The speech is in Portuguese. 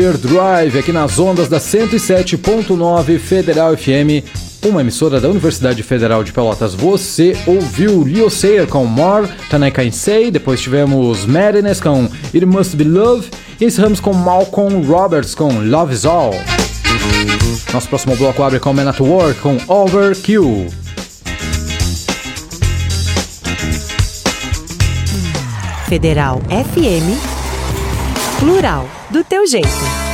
Drive aqui nas ondas da 107.9 Federal FM, uma emissora da Universidade Federal de Pelotas. Você ouviu Leo Sayer com More Than I Can Say, depois tivemos Madness com It Must Be Love e encerramos com Malcolm Roberts com Love Is All. Nosso próximo bloco abre com Man at Work com Overkill. Federal FM, plural, do teu jeito.